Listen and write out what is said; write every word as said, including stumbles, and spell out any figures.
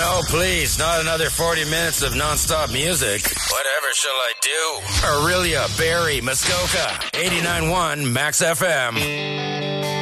no, please. Not another forty minutes of nonstop music. Whatever shall I do? Aurelia, Barrie, Muskoka. eighty-nine point one Max F M.